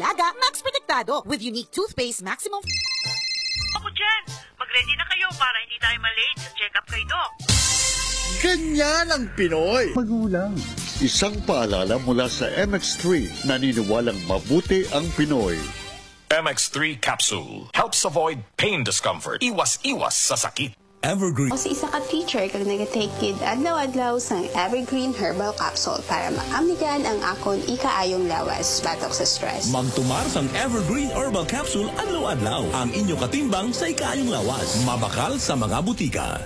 Alaga, Max Protektado with unique toothpaste maximum. Ako dyan, mag-ready na kayo para hindi tayo malate sa check-up kay Doc. Ganyan ang Pinoy. Magulang. Isang paalala mula sa MX3, naniniwalang mabuti ang Pinoy. MX3 Capsule helps avoid pain discomfort. Iwas-iwas sa sakit. Evergreen. O sa isa ka teacher, kag nag-take kid adlaw-adlaw sang Evergreen Herbal Capsule para maamigan ang akon ikaayong lawas batok sa stress. Magtumar sang Evergreen Herbal Capsule adlaw-adlaw. Ang inyo katimbang sa ikaayong lawas. Mabakal sa mga butika.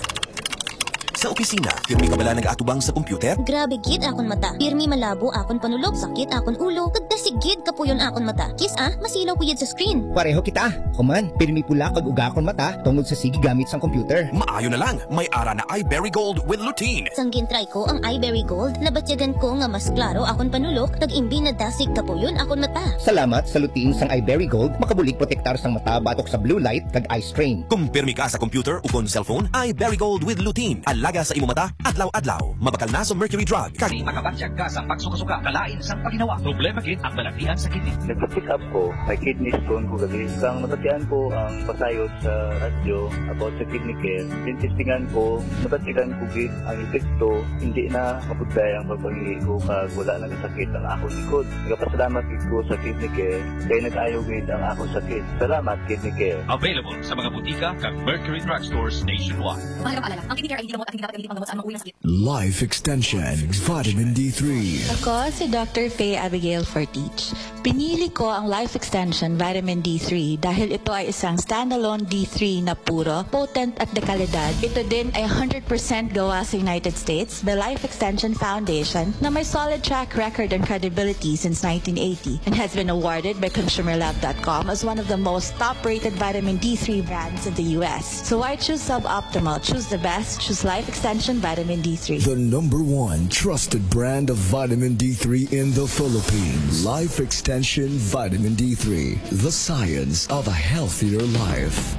Sa opisina, pirmi ka bala nag-atubang sa computer? Grabe gid akon mata. Pirmi malabo akon panulog, sakit akon ulo, kagdasigid kapuyon akon mata. Kis masilaw ko yun sa screen. Pareho kita. Kuman, pirmi pula kag uga akon mata tungod sa sige gamit sang computer. Maayo na lang, may ara na iBerry Gold with lutein. Sanggin try ko ang iBerry Gold, nabatyagan ko nga mas klaro akon panulog, kag imbi na dasig kapuyon akon mata. Salamat sa lutein sang iBerry Gold, makabulig protektar sang mata batok sa blue light kag eye strain. Kung pirmi ka sa computer o kon cellphone, iBerry Gold with lutein. Alaga sa imo mata, adlaw-adlaw. Mabakal na sa mercury drug. Kasi makabatyag ka sa pagsuka-suka, kalain sa paginawa. Problema gid ang balagtihan sa kidney. Nagpa-pick up ko, may kidney stone ko gabi. Kang nabatyan ko ang pasayot sa radyo about sa kidney care. Tintistingan ko, nabatyagan ko gid ang epekto, hindi na mapudlay ang pagpangili ko kag wala na kasakit ang akong likod. Nagpasalamat gid ko sa kidney care, kaya nag-ayaw gid ang akong sakit. Salamat kidney care. Available sa mga butika kag Mercury Drug Stores nationwide. Mahalagang paalala, ang kidney care ay hindi lamot at hindi dapat gamitin panggamot sa anumang uri ng sakit. Life Extension Vitamin D3. Ako si Dr. Faye Abigail Fortich. Pinili ko ang Life Extension Vitamin D3 dahil ito ay isang standalone D3 na puro, potent at dekalidad. Ito din ay 100% gawa sa United States, the Life Extension Foundation, na may solid track record and credibility since 1980 and has been awarded by ConsumerLab.com as one of the most top-rated vitamin D3 brands in the U.S. So why choose suboptimal? Choose the best. Choose Life Extension Vitamin D3. The #1 trusted brand of vitamin D3 in the Philippines. Life Extension Vitamin D3. The science of a healthier life.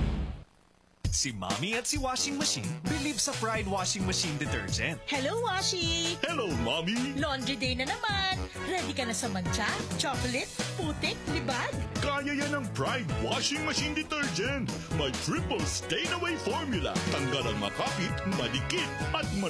Si Mommy at si Washing Machine believe sa Pride Washing Machine Detergent. Hello, Washi! Hello, Mommy! Laundry day na naman! Ready ka na sa mancha, chocolate, putik, libag? Kaya yan ang Pride Washing Machine Detergent. May triple stain-away formula. Tanggal ang makapit, madikit, at